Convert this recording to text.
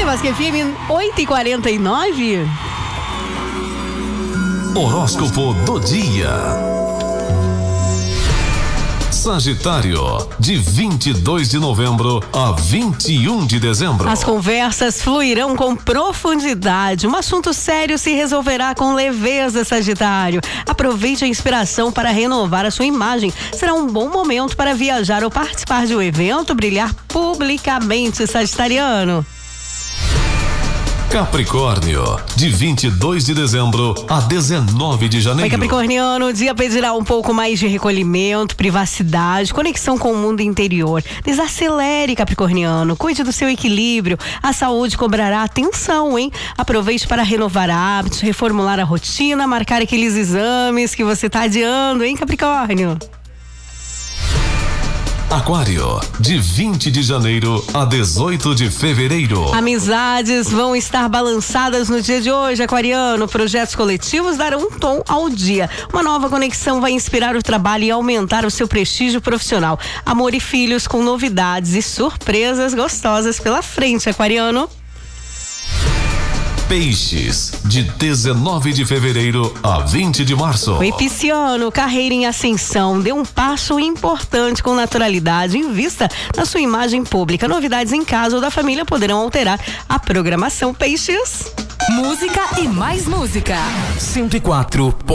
Vasco FM 8h49. Horóscopo do dia. Sagitário, de 22 de novembro a 21 de dezembro. As conversas fluirão com profundidade. Um assunto sério se resolverá com leveza, Sagitário. Aproveite a inspiração para renovar a sua imagem. Será um bom momento para viajar ou participar de um evento, brilhar publicamente, Sagitariano. Capricórnio, de 22 de dezembro a 19 de janeiro. Oi, Capricorniano, o dia pedirá um pouco mais de recolhimento, privacidade, conexão com o mundo interior. Desacelere, Capricorniano, cuide do seu equilíbrio. A saúde cobrará atenção, hein? Aproveite para renovar hábitos, reformular a rotina, marcar aqueles exames que você tá adiando, hein, Capricórnio? Aquário, de 20 de janeiro a 18 de fevereiro. Amizades vão estar balançadas no dia de hoje, aquariano. Projetos coletivos darão um tom ao dia. Uma nova conexão vai inspirar o trabalho e aumentar o seu prestígio profissional. Amor e filhos com novidades e surpresas gostosas pela frente, aquariano. Peixes, de 19 de fevereiro a 20 de março. Oi, Pisciano, carreira em ascensão. Dê um passo importante com naturalidade. Invista na sua imagem pública. Novidades em casa ou da família poderão alterar a programação. Peixes. Música e mais música. 104.